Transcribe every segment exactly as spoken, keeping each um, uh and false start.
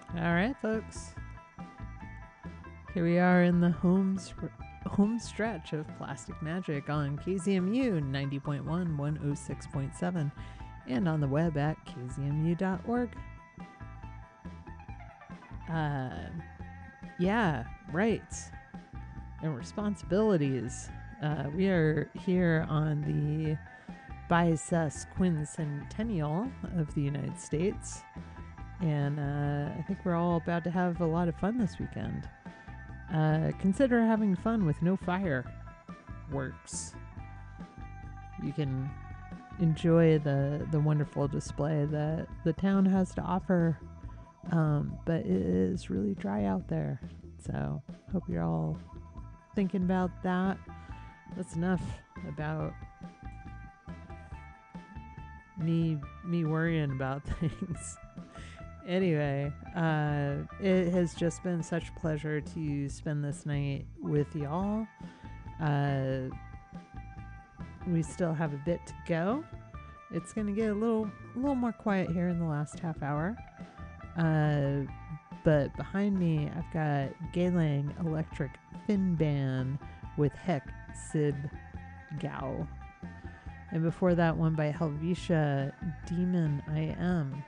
All right, folks. Here we are in the home sp- home stretch of Plastic Magic on K Z M U ninety point one, one oh six point seven, and on the web at k z m u dot org. Uh, yeah, rights and responsibilities. Uh, we are here on the bicentennial of the United States, and uh, I think we're all about to have a lot of fun this weekend. Uh, consider having fun with no fireworks. You can enjoy the, the wonderful display that the town has to offer, um, but it is really dry out there. So, hope you're all thinking about that. That's enough about me me worrying about things. Anyway, uh, it has just been such a pleasure to spend this night with y'all. Uh, we still have a bit to go. It's gonna get a little, a little more quiet here in the last half hour. Uh, but behind me, I've got Galang Electric Fin Band with Heck Sib Gao, and before that one by Helvetia, Demon I Am.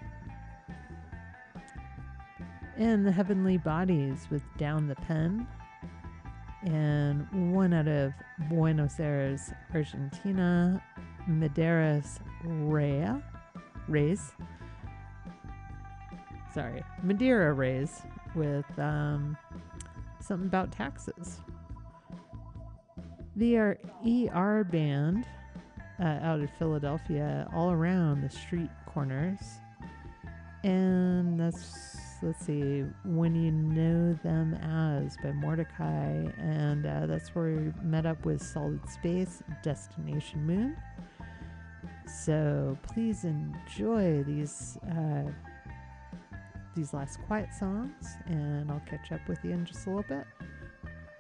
And the Heavenly Bodies with Down the Pen. And one out of Buenos Aires, Argentina, Medeiros Rea, Reyes. Sorry, Madeira Reyes with um, something about taxes. The er, E R band uh, out of Philadelphia, All Around the Street Corners. And that's, let's see, When You Know Them As by Mordecai. And uh, that's where we met up with Solid Space, Destination Moon. So please enjoy these uh, these last quiet songs, and I'll catch up with you in just a little bit.